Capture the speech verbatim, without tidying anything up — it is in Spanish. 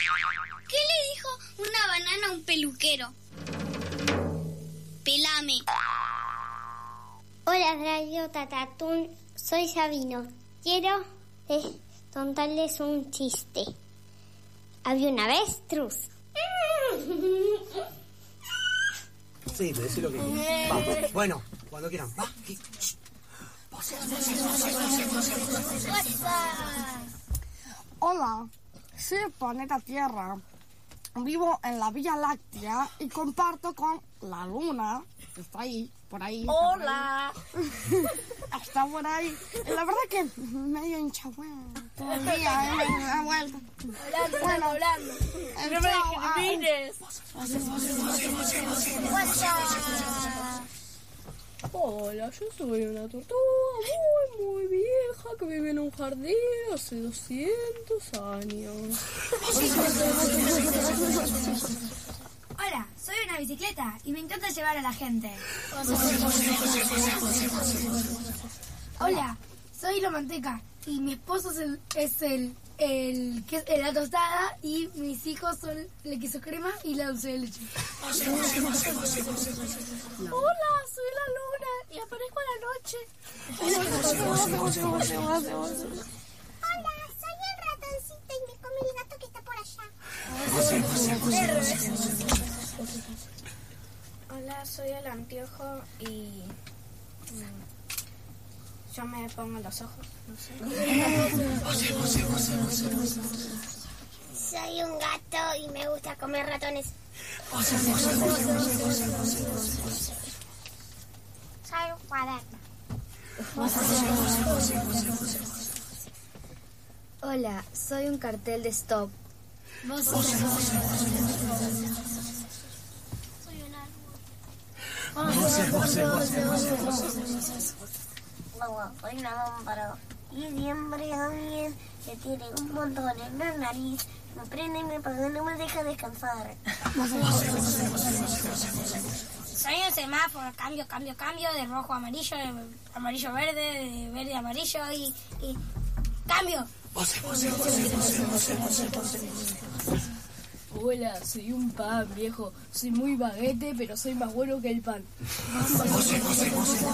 ¿Qué le dijo una banana a un peluquero? Pelame. Hola, Radio Tatatún. Soy Sabino. Quiero eh, contarles un chiste. Había una avestruz. Sí, pero decí lo que quieras. Bueno, cuando quieran. Va. Hola, soy el planeta Tierra. Vivo en la Vía Láctea y comparto con la Luna, que está ahí, por ahí. Hola. Está por ahí. La verdad que medio hinchabuena todo el día, ¿eh? Me da vuelta. Hablando, bueno, hablando. No me discrimines. Hola, yo soy una tortuga muy, muy vieja que vive en un jardín hace doscientos años. Hola, soy una bicicleta y me encanta llevar a la gente. Hola, soy la manteca y mi esposo es el, es el, el que es la tostada y mis hijos son el queso crema y la dulce de leche. Hola, soy la luna y aparezco a la noche. Hola, soy el ratoncito y me come el gato que está por allá. Hola, soy el anteojo y mm, yo me pongo los ojos, no sé. Soy un gato y me gusta comer ratones. Soy un cuaderno. Hola, soy un cartel de stop. Hola, soy una lámpara y siempre alguien que tiene un montón en la nariz me prende y me apaga y no me deja descansar. Soy un semáforo, cambio, cambio, cambio, de rojo a amarillo, de amarillo a verde, de verde a amarillo y, y cambio. Hola, soy un pan, viejo. Soy muy baguete, pero soy más bueno que el pan.